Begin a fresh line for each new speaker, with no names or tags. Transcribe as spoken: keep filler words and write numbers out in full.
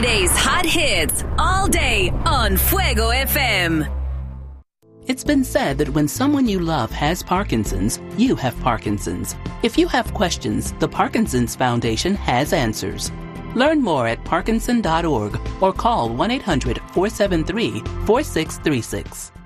Friday's hot hits all day on Fuego F M.
It's been said that when someone you love has Parkinson's, you have Parkinson's. If you have questions, the Parkinson's Foundation has answers. Learn more at parkinson dot org or call one eight hundred four seven three four six three six.